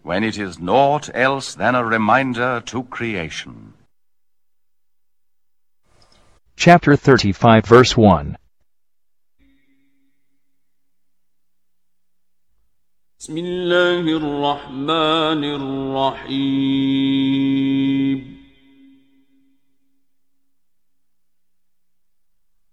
when it is naught else than a reminder to creation. Chapter 35, verse 1. بسم الله الرحمن الرحيم